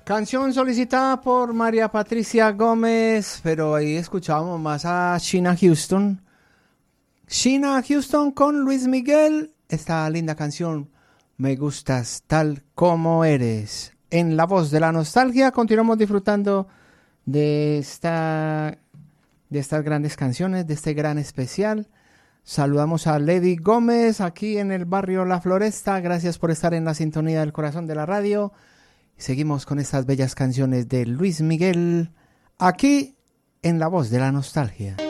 Canción solicitada por María Patricia Gómez, pero ahí escuchábamos más a Sheena Houston. Sheena Houston con Luis Miguel. Esta linda canción, Me gustas tal como eres. En la voz de la nostalgia continuamos disfrutando de estas grandes canciones, de este gran especial. Saludamos a Lady Gómez aquí en el barrio La Floresta. Gracias por estar en la sintonía del corazón de la radio. Seguimos con estas bellas canciones de Luis Miguel, aquí en La Voz de la Nostalgia.